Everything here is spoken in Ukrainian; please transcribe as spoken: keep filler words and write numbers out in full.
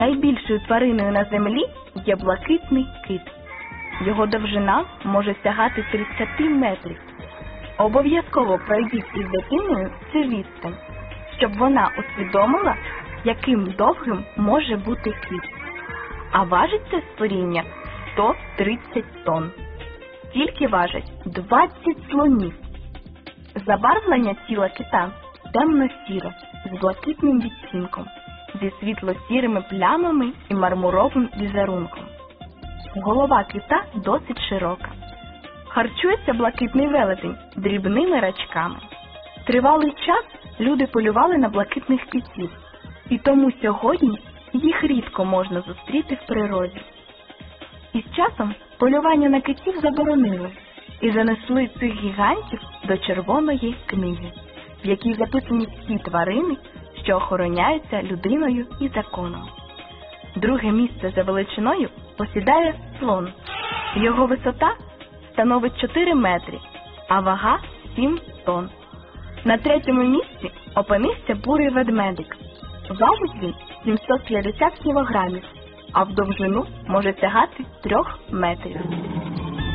Найбільшою твариною на землі є блакитний кит. Його довжина може сягати тридцять метрів. Обов'язково пройдіть із дитиною цю відстань, щоб вона усвідомила, яким довгим може бути кит. А важить це створіння сто тридцять тонн. Стільки важать двадцять слонів. Забарвлення тіла кита темно-сіре, з блакитним відтінком, зі світло-сірими плямами і мармуровим візерунком. Голова кита досить широка. Харчується блакитний велетень дрібними рачками. Тривалий час люди полювали на блакитних китів, і тому сьогодні їх рідко можна зустріти в природі. Із часом полювання на китів заборонили і занесли цих гігантів до Червоної книги, в якій записані всі тварини, що охороняються людиною і законом. Друге місце за величиною посідає слон. Його висота становить чотири метри, а вага сім тонн. На третьому місці опинився бурий ведмедик. Важить він сімсот п'ятдесят кілограмів, а в довжину може сягати трьох метрів.